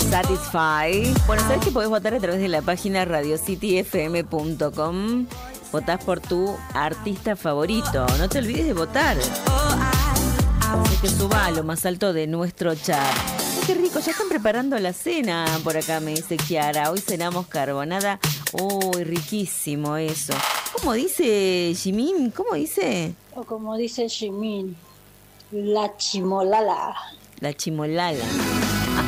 Satisfy. Bueno, sabes que podés votar a través de la página radiocityfm.com. Votás por tu artista favorito. No te olvides de votar. Así que suba a lo más alto de nuestro chat. Ay, qué rico, ya están preparando la cena por acá, me dice Kiara. Hoy cenamos carbonada. Uy, riquísimo eso. ¿Cómo dice Jimin? ¿Cómo dice? O como dice Jimin, la chimolala. La chimolala.